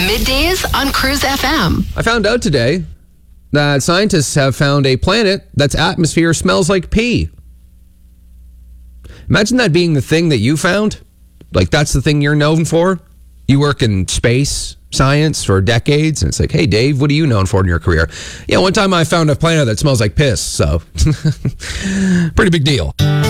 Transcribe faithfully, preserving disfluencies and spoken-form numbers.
Middays on Cruise F M. I found out today that scientists have found a planet that's atmosphere smells like pee. Imagine that being the thing that you found. Like, that's the thing you're known for. You work in space science for decades, and it's like, hey, Dave, what are you known for in your career? Yeah, one time I found a planet that smells like piss, so pretty big deal.